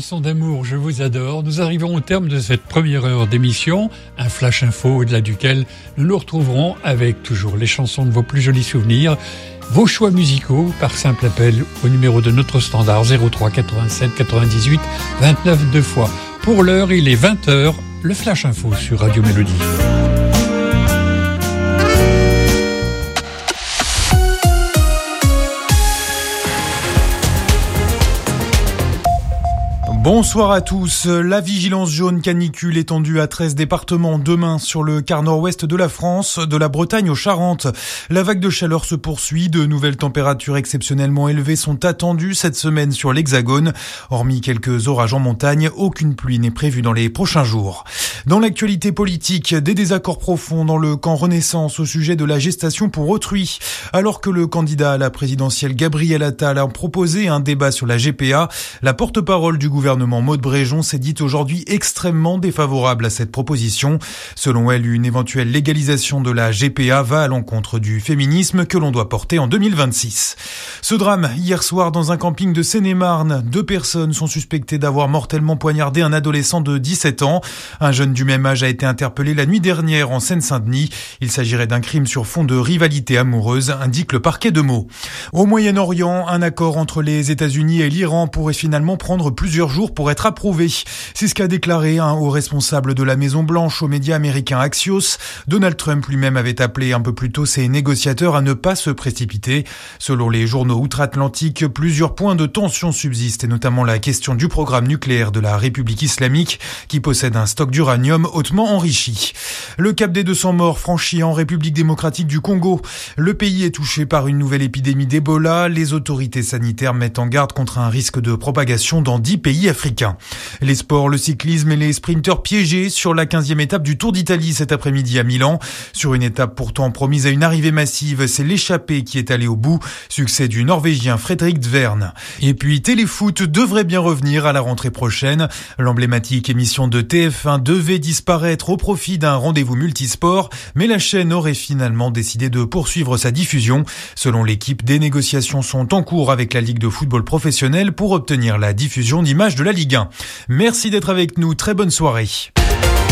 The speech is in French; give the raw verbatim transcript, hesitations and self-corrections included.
Chanson d'amour, je vous adore. Nous arrivons au terme de cette première heure d'émission, un flash info au-delà duquel nous nous retrouverons avec toujours les chansons de vos plus jolis souvenirs, vos choix musicaux par simple appel au numéro de notre standard zéro trois quatre-vingt-sept quatre-vingt-dix-huit vingt-neuf deux fois. Pour l'heure, il est vingt heures, le flash info sur Radio Mélodie. Bonsoir à tous. La vigilance jaune canicule étendue à treize départements demain sur le quart nord-ouest de la France, de la Bretagne aux Charentes. La vague de chaleur se poursuit. De nouvelles températures exceptionnellement élevées sont attendues cette semaine sur l'Hexagone. Hormis quelques orages en montagne, aucune pluie n'est prévue dans les prochains jours. Dans l'actualité politique, des désaccords profonds dans le camp Renaissance au sujet de la gestation pour autrui. Alors que le candidat à la présidentielle Gabriel Attal a proposé un débat sur la G P A, la porte-parole du gouvernement Maude Bréjon s'est dite aujourd'hui extrêmement défavorable à cette proposition. Selon elle, une éventuelle légalisation de la G P A va à l'encontre du féminisme que l'on doit porter en deux mille vingt-six. Ce drame, hier soir dans un camping de Seine-et-Marne, deux personnes sont suspectées d'avoir mortellement poignardé un adolescent de dix-sept ans. Un jeune du même âge a été interpellé la nuit dernière en Seine-Saint-Denis. Il s'agirait d'un crime sur fond de rivalité amoureuse, indique le parquet de Meaux. Au Moyen-Orient, un accord entre les États-Unis et l'Iran pourrait finalement prendre plusieurs jours pour être approuvé. C'est ce qu'a déclaré un haut responsable de la Maison-Blanche aux médias américains Axios. Donald Trump lui-même avait appelé un peu plus tôt ses négociateurs à ne pas se précipiter. Selon les journaux outre-Atlantique, plusieurs points de tension subsistent, et notamment la question du programme nucléaire de la République islamique qui possède un stock d'uranium hautement enrichi. Le cap des deux cents morts franchi en République démocratique du Congo. Le pays est touché par une nouvelle épidémie d'Ebola. Les autorités sanitaires mettent en garde contre un risque de propagation dans dix pays africains. Les sports, le cyclisme et les sprinteurs piégés sur la quinzième étape du Tour d'Italie cet après-midi à Milan. Sur une étape pourtant promise à une arrivée massive, c'est l'échappée qui est allée au bout. Succès du Norvégien Fredrik Svern. Et puis Téléfoot devrait bien revenir à la rentrée prochaine. L'emblématique émission de T F un devait disparaître au profit d'un rendez-vous multisport, mais la chaîne aurait finalement décidé de poursuivre sa diffusion. Selon l'équipe, des négociations sont en cours avec la Ligue de football professionnel pour obtenir la diffusion d'images de la Ligue un. Merci d'être avec nous, très bonne soirée.